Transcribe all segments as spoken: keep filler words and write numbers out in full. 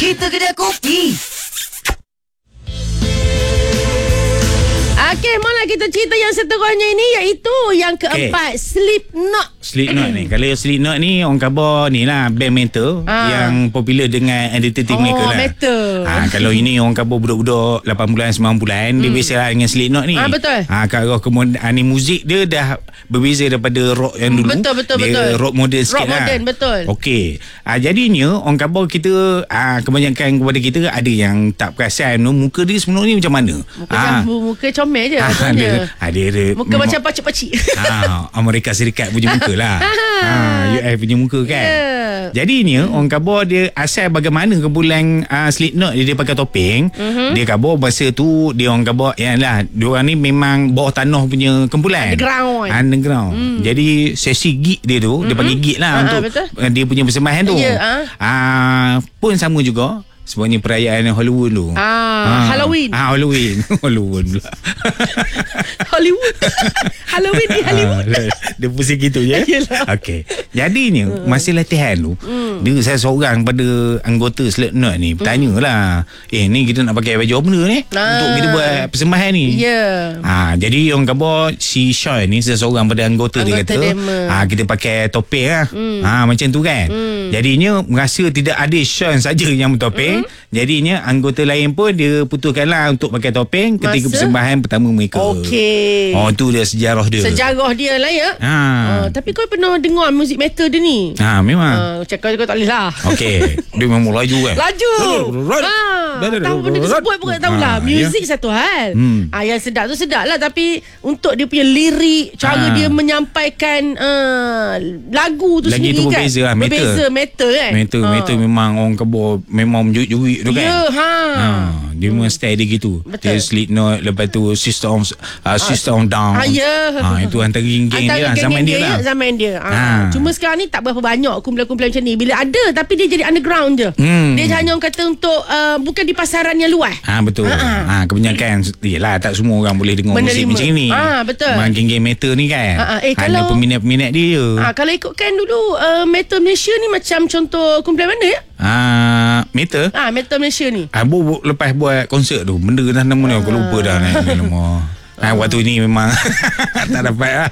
Cerita Kedai Kopi. Okey, malah kita cerita yang seterusnya ini, iaitu yang keempat, okay. Slipknot. Slipknot ni, kalau Slipknot ni orang khabar ni lah, band metal ah. yang popular dengan identity oh, mereka lah. Metal. Ha, kalau ini orang khabar budak-budak lapan bulan sembilan bulan hmm. dia biasa lah dengan Slipknot ni. Ah, betul. Ha, kalau kemudian ni muzik dia dah berbeza daripada rock yang dulu. Betul betul dia betul. Rock modern sikit rock lah. modern betul. Okey. Ha, jadinya orang khabar kita ha, kebanyakan kepada kita ada yang tak perasan no, muka dia sebenarnya macam mana. Muka ha. Jambu, muka comel je. Ha, ada, ada, ada muka macam pacik-pacik. Ha, Amerika Syarikat punya muka lah. Ha, U S punya muka kan. Yeah. Jadinya hmm. orang khabar dia asal bagaimana kebulan uh, Slipknot dia, dia pakai topeng. Uh-huh. Dia khabar masa tu dia orang khabar yalah dia orang ni memang bawah tanah punya kumpulan. Underground. Underground. Hmm. Jadi sesi gig dia tu, uh-huh. dia panggil gig lah uh-huh, untuk betul. dia punya persembahan tu. Yeah, uh. Uh, pun sama juga sebenarnya perayaan Hollywood tu. Ah, ha. Halloween. Ah, Halloween. Halloween pula. Hollywood. Halloween di Hollywood. Ah, dia pusing gitu je. Okey. Jadinya hmm. masa latihan tu, hmm. dia saya seorang pada anggota Slipknot ni bertanya lah, eh ni kita nak pakai baju apa benda ni? Ah. Untuk kita buat persembahan ni. Ya. Yeah. Ha, jadi orang khabar si Sean ni seseorang pada anggota, anggota dia kata, ha, kita pakai topeng lah. Hmm. Ha, macam tu kan. Hmm. Jadinya merasa tidak ada Sean saja yang bertopeng. Hmm. Jadinya anggota lain pun dia putuskanlah untuk pakai topeng ketika Masa? persembahan pertama mereka. Okey. Oh, tu dia sejarah dia. Sejarah dia lah ya. Ha. Uh, tapi kau pernah dengar muzik metal dia ni? Ha, memang. Uh, cakap kau tak boleh lah. Okey. Dia memang laju kan. Laju. Ha. Tahu benda tersebut pun tak tahulah. Muzik satu hal. Hmm. Ah, yang sedap tu sedap lah, tapi untuk dia punya lirik, cara ha. dia menyampaikan uh, lagu tu Lagi sendiri tu kan. Berbeza lah. Metal. Berbeza metal kan. Metal, ha. metal memang orang kebor memang menjuit-juit tu kan. Ya, ha. ha. Dia memang hmm. style dia gitu. Betul. Dia Slipknot, lepas tu System of, uh, System of Down. Ah, ya. Ha, itu antara geng-geng dia lah. Zaman dia, dia lah. Zaman dia. Ha. Ha. Cuma sekarang ni tak berapa banyak kumpulan-kumpulan macam ni. Bila ada, tapi dia jadi underground je. Hmm. Dia hanya orang kata untuk uh, bukan di pasaran yang luas. Ha, betul. Ha, ha. kebanyakan yelah, tak semua orang boleh dengar Menerima. musik macam ni. Ha, betul. Memang geng-geng metal ni kan. Ha, ha. Eh, kalau, ada peminat-peminat dia. Ha, kalau ikutkan dulu uh, Metal Malaysia ni macam contoh kumpulan mana ya? Ah, metal? Ah, Metal Malaysia ni. Ah, bu, lepas buat konsert tu, benda dah nama ni, aku lupa dah nama. Ah, waktu ni memang tak dapat lah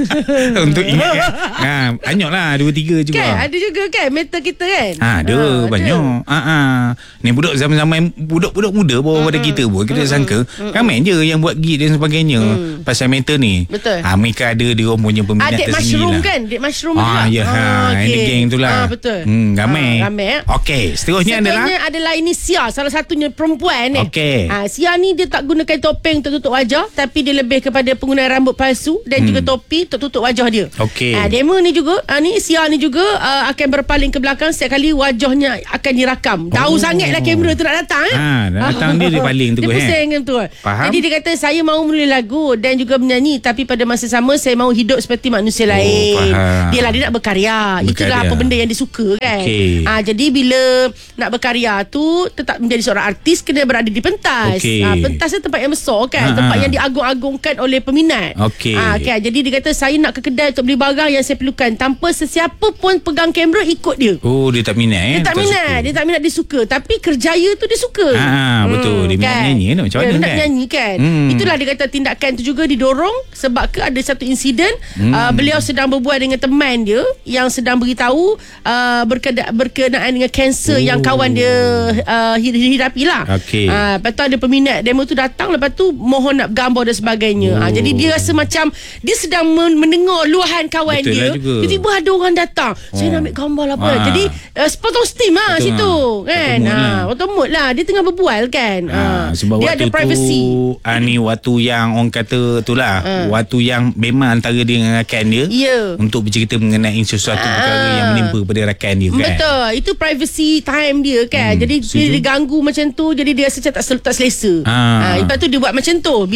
untuk ingat kan. Ah, banyak lah, dua tiga juga. Kan, ada juga kan metal kita kan. Ah, ada ah, banyak. Ah, ah. Ni budak zaman-zaman budak-budak muda bawa pada kita pun kita mm-hmm. sangka mm-hmm. ramai je yang buat gig dan sebagainya mm. pasal metal ni. Betul. Ah, mereka ada dia orang punya peminat tersendiri lah. Dek Mushroom kan, Dek Mushroom juga. Ah, ya, ah, okay. Ada geng tu lah. Ah, betul. Hmm, ramai. Ah, ramai. Okey, seterusnya, seterusnya adalah adalah ini Sia, salah satunya perempuan ni. Okey. Ah, Sia ni dia tak gunakan topeng untuk tutup wajah, tapi dia lebih kepada penggunaan rambut palsu dan hmm. juga topi untuk tutup wajah dia. Okey. Ah, demo ni juga, ah, ni Sia ni juga ah, akan berpaling ke belakang setiap kali wajahnya akan dirakam. Tahu oh. sangatlah kamera tu nak datang eh. Ha, nak datang dia dia paling tu dia eh. Dia pusing tu. Faham? Jadi dia kata saya mahu menulis lagu dan juga menyanyi, tapi pada masa sama saya mahu hidup seperti manusia oh, lain. Faham. Dia lah dia nak berkarya. berkarya. Itulah apa benda yang dia suka kan. Okay. Ah, jadi bila nak berkarya tu tetap menjadi seorang artis kena berada di pentas. Okay. Ah, pentas tu tempat yang besar kan, ha, tempat ha. yang diagung-agungkan oleh peminat. Okey. Ah, okay. Jadi dia kata saya nak ke kedai untuk beli barang yang saya perlukan tanpa sesiapa pun pegang kamera ikut dia. Oh, dia tak minat eh. Dia tak, tak minat, suka. dia tak minat dia suka, tapi kerjaya tu dia suka. Ha, betul. Hmm, dia minat kan? nyanyi kan? Macam mana dia kan? Nak nyanyi kan. Hmm. Itulah dia kata tindakan tu juga didorong sebab ke ada satu insiden hmm. uh, beliau sedang berbual dengan teman dia yang sedang beritahu uh, berkeda- berkenaan dengan kanser oh. yang kawan dia uh, hidapi lah. Okey. Uh, lepas tu ada peminat demo tu datang, lepas tu mohon nak gambar dan sebagainya. Oh. Uh, jadi dia rasa macam dia sedang men- mendengar luahan kawan betul dia. Lah tiba-tiba ada orang datang. Oh. Saya nak ambil gambar lah apa. Ha. Jadi uh, sepotong steam lah betul situ lah. Kan. Auto mood lah. Dia tengah berbual kan. Ha. Ha. Sebab dia waktu ada privacy. tu ha, ni waktu yang orang kata tu lah. Ha. Waktu yang memang antara dia dengan rakan dia. Yeah. Untuk bercerita mengenai sesuatu ha. perkara yang menimpa pada rakan dia kan. Betul. Itu privacy time dia kan. Hmm. Jadi bila dia ganggu macam tu, jadi dia rasa tak, tak selesa. Ha. Ha. Lepas tu dia buat macam tu. Bila hmm. apa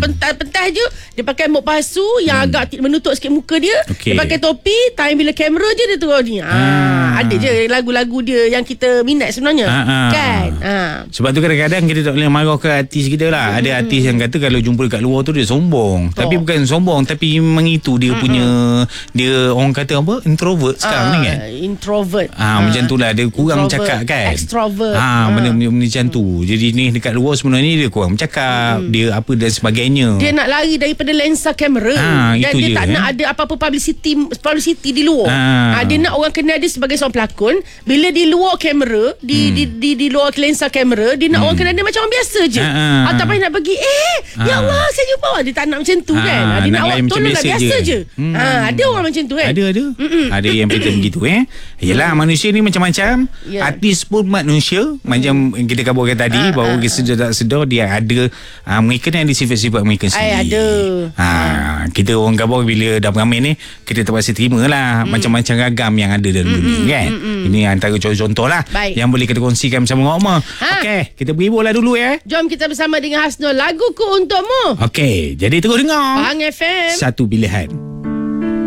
pentas-pentas je dia pakai mop palsu yang hmm. agak menutup sikit muka dia. Okay. Dia pakai topi, time bila kamera je dia terus ni. Ha, hmm. ada je lagu-lagu dia yang kita minat sebenarnya. Ha, ha. Kan? Ha. Sebab tu kadang-kadang kita tak boleh marah ke artis kita lah. Hmm. Ada artis yang kata kalau jumpa dekat luar tu dia sombong. Oh. Tapi bukan sombong, tapi memang itu dia hmm. punya, dia orang kata apa? Introvert sekarang ha, ni kan? Introvert. Ha, ha. Macam tu lah, dia kurang bercakap kan? Extrovert. Ha, ha. Benda-benda macam tu. Jadi ni dekat luar sebenarnya dia kurang bercakap, hmm. dia apa dan sebagainya. Dia nak lari daripada lensa kamera. Ha, dan dia je, tak eh? nak ada apa-apa publicity publicity di luar. Ha. Ha, dia nak orang kenal dia sebagai seorang pelakon. Bila di luar kamera, di, hmm. di, di di luar lensa kamera, dia nak hmm. orang kenal dia macam orang biasa je. Ha. Ha. Tak payah nak pergi eh ha. ya Allah saya jumpa awak. Dia tak nak macam tu ha. kan. Ha. Dia nak, nak awak tolong nak biasa je. je. Hmm. Ha. Ada orang macam tu kan. Ada ada. Mm-mm. Ada yang pattern begitu eh. Yalah, manusia ni macam-macam. Yeah. Artis pun manusia. Macam kita kabarkan tadi ha. bahawa ha. sedar tak sedar dia ada uh, mereka ni ada sifat-sifat mereka sendiri. Ay, ada. Ha, kita orang kabar bila dah beramai ni kita terpaksa terima lah mm. macam-macam ragam yang ada dalam dunia mm-mm, kan. Mm-mm. Ini antara contoh-contoh lah Baik. yang boleh kita kongsikan bersama Roma. Ha. Okey, kita berhibur lah dulu ya. Jom kita bersama dengan Hasnul, laguku untukmu. Okey, jadi terus dengar Pahang F M, satu pilihan.